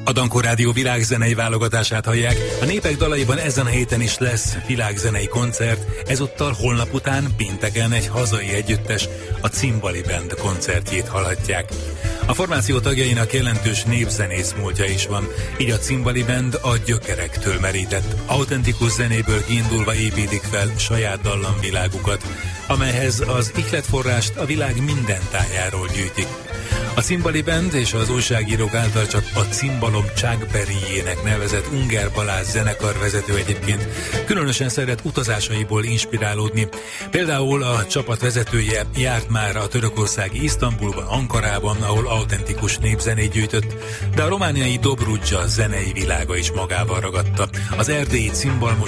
A Dankó Rádió világzenei válogatását hallják. A népek dalaiban ezen a héten is lesz világzenei koncert, ezúttal holnap után pénteken egy hazai együttes, a Cimbali Band koncertjét hallhatják. A formáció tagjainak jelentős népzenész múltja is van, így a Cimbali Band a gyökerektől merített, autentikus zenéből kiindulva építik fel saját dallamvilágukat, amelyhez az ihletforrást a világ minden tájáról gyűjtik. A Cimbali Band és az újságírók által csak a Cimbalom Chuck Berryjének nevezett Ungár Balázs zenekarvezető egyébként különösen szeret utazásaiból inspirálódni. Például a csapat vezetője járt már a törökországi Isztambulban, Ankarában, ahol autentikus népzenét gyűjtött, de a romániai Dobrudzsa zenei világa is magával ragadta. Az erdélyi cimbalmos